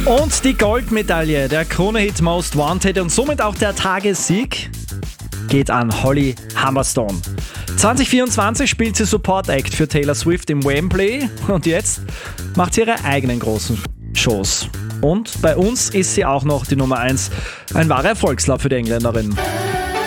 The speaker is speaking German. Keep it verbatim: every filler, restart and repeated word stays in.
Und die Goldmedaille, der Krone-Hit Most Wanted und somit auch der Tagessieg, geht an Holly Humberstone. zwanzig vierundzwanzig spielt sie Support Act für Taylor Swift im Wembley und jetzt macht sie ihre eigenen großen Shows. Und bei uns ist sie auch noch die Nummer eins. Ein wahrer Erfolgslauf für die Engländerin.